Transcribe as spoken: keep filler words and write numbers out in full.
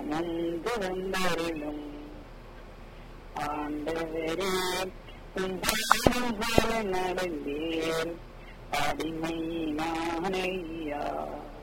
வந்து வந்தருளும். ஆண்டவரே உம் பாதம் போல நடந்தேன், அடிமை நானையா.